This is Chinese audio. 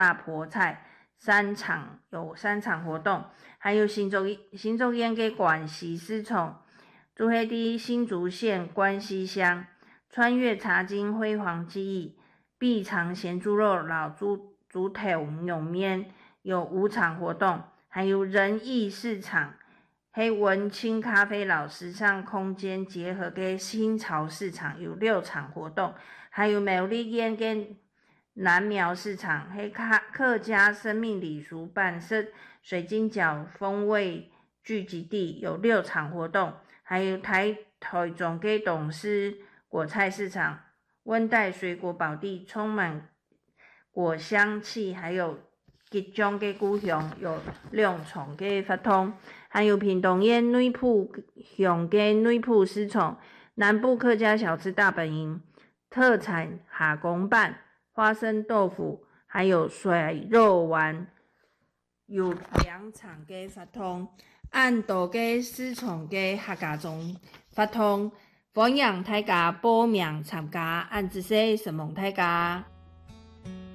大菠菜有3场活动，还有新竹县嘅关西市场，就喺伫新竹县关西乡，穿越茶经辉煌记忆，碧肠咸猪肉老猪头牛面有5场活动，还有仁义市场。黑文青咖啡老时尚空间结合嘅新潮市场有6场活动，还有美丽苑跟南苗市场，黑客家生命礼俗办水晶饺风味聚集地有6场活动，还有台中嘅董事果菜市场，温带水果宝地充满果香气，还有吉中嘅故乡有6场嘅活动，还有屏东县内埔乡嘅内埔市场，南部客家小吃大本营，特产哈公办。花生豆腐，还有水肉丸，有2场嘅活动，按道嘅市场嘅客家中活动，欢迎大家报名参加，按这些什么大家。